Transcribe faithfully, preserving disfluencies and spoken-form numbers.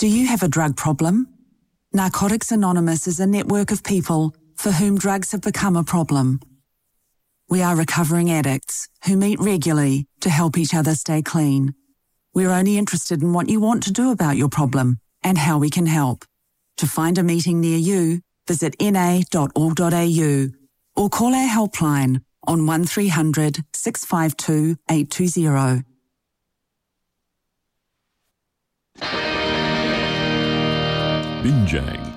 Do you have a drug problem? Narcotics Anonymous is a network of people for whom drugs have become a problem. We are recovering addicts who meet regularly to help each other stay clean. We're only interested in what you want to do about your problem and how we can help. To find a meeting near you, visit n a dot org dot a u or call our helpline on one three hundred, six five two, eight two zero. Binjang.